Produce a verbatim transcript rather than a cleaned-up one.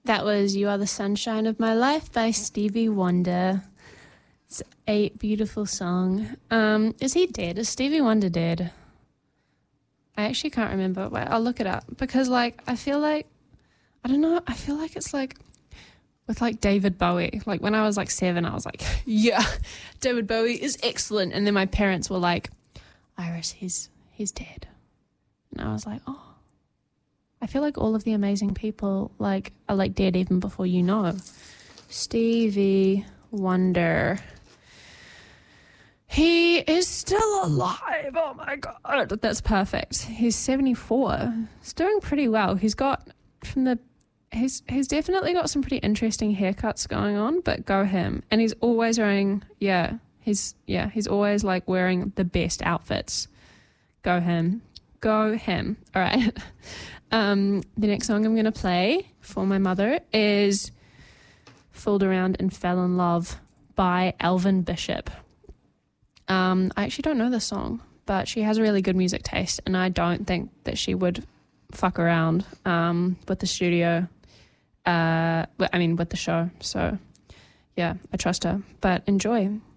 That was You Are the Sunshine of My Life by Stevie Wonder. It's a beautiful song. Um, is he dead? Is Stevie Wonder dead? I actually can't remember. Wait, I'll look it up. Because, like, I feel like, I don't know, I feel like it's like, with, like, David Bowie. Like, when I was, like, seven, I was like, yeah, David Bowie is excellent. And then my parents were like, Iris, he's, he's dead. And I was like, oh. I feel like all of the amazing people, like, are, like, dead even before you know. Stevie Wonder. He is still alive. Oh, my God. That's perfect. He's seventy-four. He's doing pretty well. He's got, from the, he's, he's definitely got some pretty interesting haircuts going on, but go him. And he's always wearing, yeah, he's, yeah, he's always, like, wearing the best outfits. Go him. Go him. All right. Um, the next song I'm going to play for my mother is Fooled Around and Fell in Love by Elvin Bishop. Um, I actually don't know this song, but she has a really good music taste, and I don't think that she would fuck around um, with the studio, uh, I mean, with the show. So, yeah, I trust her. But enjoy.